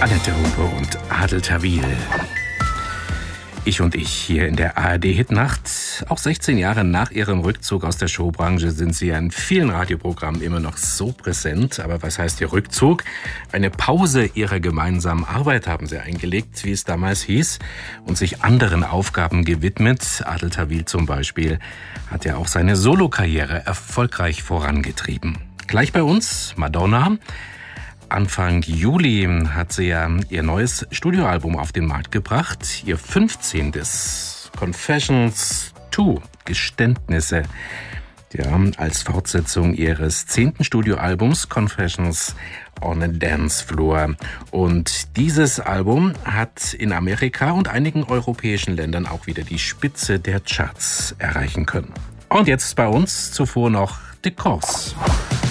Annette Humpe und Adel Tawil. Ich und ich hier in der ARD-Hitnacht. Auch 16 Jahre nach ihrem Rückzug aus der Showbranche sind sie in vielen Radioprogrammen immer noch so präsent. Aber was heißt ihr Rückzug? Eine Pause ihrer gemeinsamen Arbeit haben sie eingelegt, wie es damals hieß, und sich anderen Aufgaben gewidmet. Adel Tawil zum Beispiel hat ja auch seine Solokarriere erfolgreich vorangetrieben. Gleich bei uns Madonna. Anfang Juli hat sie ja ihr neues Studioalbum auf den Markt gebracht. Ihr 15. Confessions 2, Geständnisse. Ja, als Fortsetzung ihres 10. Studioalbums Confessions on a Dance Floor. Und dieses Album hat in Amerika und einigen europäischen Ländern auch wieder die Spitze der Charts erreichen können. Und jetzt bei uns zuvor noch The Corrs.